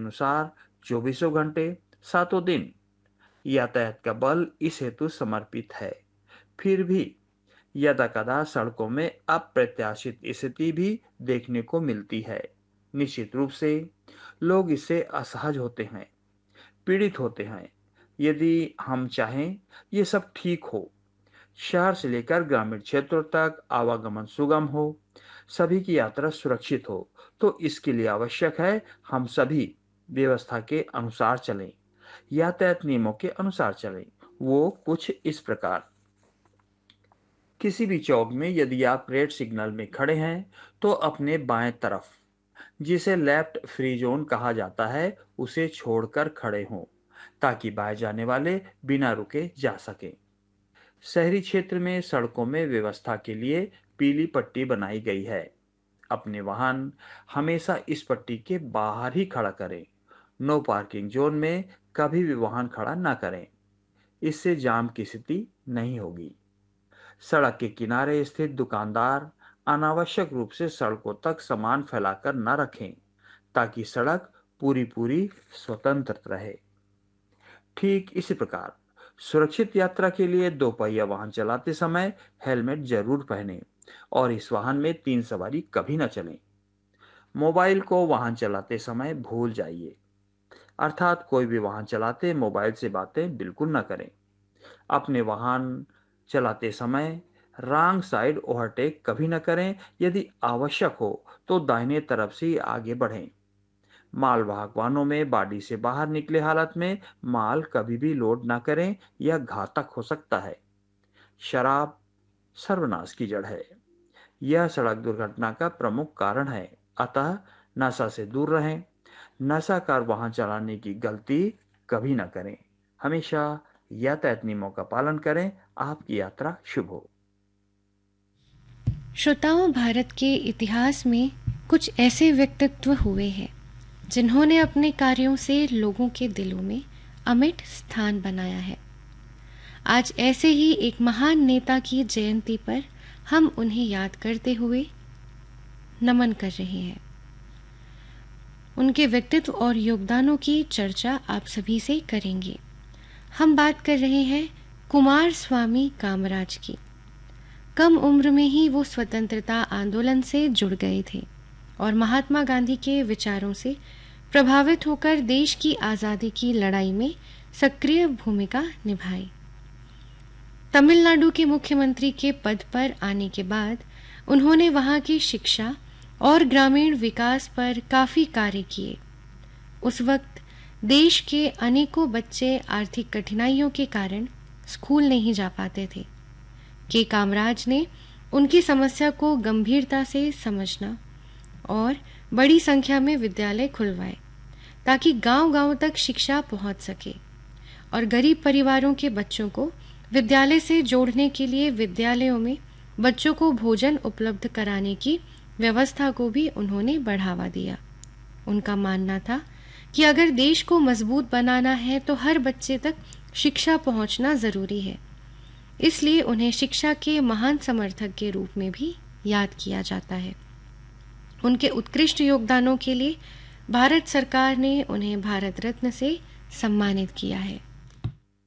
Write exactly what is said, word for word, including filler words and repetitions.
अनुसार चौबीसों घंटे सातों दिन यातायात का बल इस हेतु समर्पित है। फिर भी यदाकदा सड़कों में अप्रत्याशित स्थिति भी देखने को मिलती है। निश्चित रूप से लोग इससे असहज होते हैं, पीड़ित होते हैं। यदि हम चाहें ये सब ठीक हो, शहर से लेकर ग्रामीण क्षेत्रों तक आवागमन सुगम हो, सभी की यात्रा सुरक्षित हो, तो इसके लिए आवश्यक है हम सभी व्यवस्था के अनुसार चलें, यातायात नियमों के अनुसार चलें। वो कुछ इस प्रकार: किसी भी चौक में यदि आप रेड सिग्नल में खड़े हैं तो अपने बाएं तरफ, जिसे लेफ्ट फ्री जोन कहा जाता है, उसे छोड़कर खड़े हों ताकि बाएं जाने वाले बिना रुके जा सकें। शहरी क्षेत्र में सड़कों में व्यवस्था के लिए पीली पट्टी बनाई गई है। अपने वाहन हमेशा इस पट्टी के बाहर ही खड़ा करें। नो पार्किंग जोन में कभी भी वाहन खड़ा ना करें, इससे जाम की स्थिति नहीं होगी। सड़क के किनारे स्थित दुकानदार अनावश्यक रूप से सड़कों तक सामान फैलाकर न रखें ताकि सड़क पूरी पूरी स्वतंत्र रहे। ठीक इसी प्रकार सुरक्षित यात्रा के लिए दो पहिया वाहन चलाते समय हेलमेट जरूर पहनें और इस वाहन में तीन सवारी कभी न चलें। मोबाइल को वाहन चलाते समय भूल जाइए, अर्थात कोई भी वाहन चलाते मोबाइल से बातें बिल्कुल न करें। अपने वाहन चलाते समय रॉन्ग साइड ओवरटेक कभी न करें। यदि आवश्यक हो तो दाहिने तरफ से आगे बढ़ें। मालवाहक वाहनों में बॉडी से बाहर निकले हालत में माल कभी भी लोड न करें, यह घातक हो सकता है। शराब सर्वनाश की जड़ है, यह सड़क दुर्घटना का प्रमुख कारण है, अतः नशा से दूर रहें। नशाकार वाहन चलाने की गलती कभी न करें। हमेशा यातायात नियमों का पालन करें। आपकी यात्रा शुभ हो। श्रोताओं, भारत के इतिहास में कुछ ऐसे व्यक्तित्व हुए हैं जिन्होंने अपने कार्यों से लोगों के दिलों में अमिट स्थान बनाया है। आज ऐसे ही एक महान नेता की जयंती पर हम उन्हें याद करते हुए नमन कर रहे हैं। उनके व्यक्तित्व और योगदानों की चर्चा आप सभी से करेंगे। हम बात कर रहे हैं कुमार स्वामी कामराज की। कम उम्र में ही वो स्वतंत्रता आंदोलन से जुड़ गए थे और महात्मा गांधी के विचारों से प्रभावित होकर देश की आज़ादी की लड़ाई में सक्रिय भूमिका निभाई। तमिलनाडु के मुख्यमंत्री के पद पर आने के बाद उन्होंने वहां की शिक्षा और ग्रामीण विकास पर काफी कार्य किए। उस वक्त देश के अनेकों बच्चे आर्थिक कठिनाइयों के कारण स्कूल नहीं जा पाते थे। के कामराज ने उनकी समस्या को गंभीरता से समझना और बड़ी संख्या में विद्यालय खुलवाए ताकि गांव-गांव तक शिक्षा पहुंच सके और गरीब परिवारों के बच्चों को विद्यालय से जोड़ने के लिए विद्यालयों में बच्चों को भोजन उपलब्ध कराने की व्यवस्था को भी उन्होंने बढ़ावा दिया। उनका मानना था कि अगर देश को मजबूत बनाना है तो हर बच्चे तक शिक्षा पहुंचना जरूरी है। इसलिए उन्हें शिक्षा के महान समर्थक के रूप में भी याद किया जाता है। उनके उत्कृष्ट योगदानों के लिए भारत सरकार ने उन्हें भारत रत्न से सम्मानित किया है।